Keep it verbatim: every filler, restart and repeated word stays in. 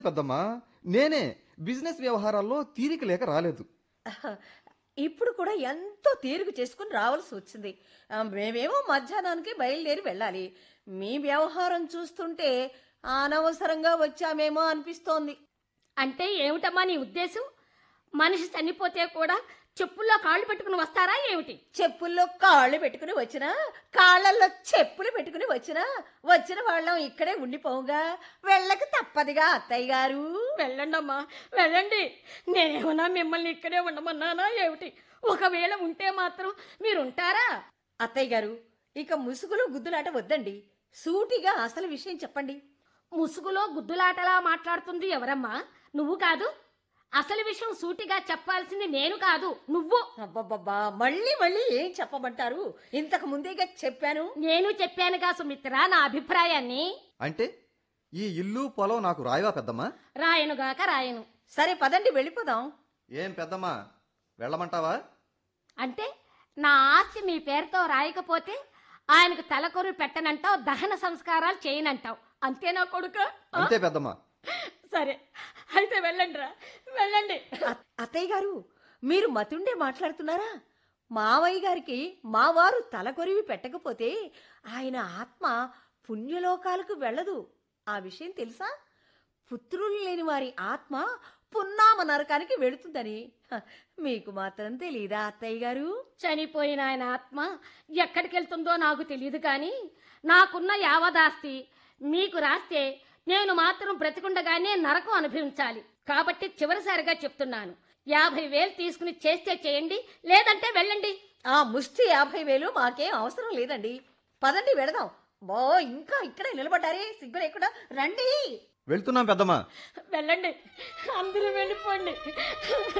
పెద్దమ్మా, నేనే బిజినెస్ వ్యవహారాల్లో తీరిక లేక రాలేదు. ఇప్పుడు కూడా ఎంతో తీరుగ చేసుకుని రావాల్సి వచ్చింది. ఆ, మేమేమో మధ్యాహ్నానికి బయలుదేరి వెళ్ళాలి. మీ వ్యవహారం చూస్తుంటే అనవసరంగా వచ్చామేమో అనిపిస్తోంది. అంటే ఏమిటమ్మా నీ ఉద్దేశం? మనిషి చనిపోతే కూడా చెప్పుల్లో కాళ్ళు పెట్టుకుని వస్తారా ఏమిటి? చెప్పుల్లో కాళ్ళు పెట్టుకుని వచ్చినా, కాళ్ళల్లో చెప్పులు పెట్టుకుని వచ్చినా, వచ్చిన వాళ్ళం ఇక్కడే ఉండిపోగా వెళ్ళక తప్పదుగా అత్తయ్య గారు. వెళ్ళండమ్మా, వెళ్ళండి. నేనేమన్నా మిమ్మల్ని ఇక్కడే ఉండమన్నానా ఏమిటి? ఒకవేళ ఉంటే మాత్రం మీరుంటారా? అత్తయ్య గారు, ఇక ముసుగులు గుద్దులాట వద్దండి. సూటిగా అసలు విషయం చెప్పండి. ముసుగులో గుద్దులాటలా మాట్లాడుతుంది ఎవరమ్మా? నువ్వు కాదు. అసలు విషయం సూటిగా చెప్పాల్సింది నేను కాదు, నువ్వు. అబ్బబ్బబ్బా, మళ్ళీ మళ్ళీ ఏం చెప్పమంటారు? ఇంతకు ముందేగా చెప్పాను. నేను చెప్పానుగా సుమిత్ర నా అభిప్రాయాన్ని. అంటే ఈ ఇల్లు పొలం నాకు రాయవా పెద్దమ్మా? రాయనుగాక రాయను. సరే పదండి వెళ్ళిపోదాం. ఏం పెద్దమ్మా, వెళ్ళమంటావా? అంటే నా ఆస్తి మీ పేరుతో రాయకపోతే ఆయనకు తలకొరు పెట్టనంటావు, దహన సంస్కారాలు చేయనంటావు. అంతేనా కొడుక? అంతే పెద్దమ్మా. సరే అయితే వెళ్ళండి రా, వెళ్ళండి. అ- అత్తయ్య గారు, మీరు మతుండే మాట్లాడుతున్నారా? మావయ్య గారికి మా వారు తలకొరివి పెట్టకపోతే ఆయన ఆత్మ పుణ్యలోకాలకు వెళ్ళదు. ఆ విషయం తెలుసా? పుత్రులు లేని వారి ఆత్మ పున్నామ నరకానికి వెళుతుందని. హ, మీకు మాత్రం తెలీదా అత్తయ్య గారు? చనిపోయిన ఆయన ఆత్మ ఎక్కడికి వెళ్తుందో నాకు తెలియదు, కానీ నాకున్న యావదాస్తి మీకు రాస్తే నేను మాత్రం బ్రతికుండగానే నరకం అనుభవించాలి. కాబట్టి చివరిసారిగా చెప్తున్నాను, యాభై వేలు తీసుకుని చేస్తే చేయండి, లేదంటే వెళ్ళండి. ఆ ముష్టి యాభై వేలు మాకేం అవసరం లేదండి. పదండి వెళదాం. బో, ఇంకా ఇక్కడే నిలబడ్డారే సిగ్గు లేకుండా. రండి. వెళ్తున్నాం పెద్దమ్మా. వెళ్ళండి, అందరూ వెళ్ళిపోండి.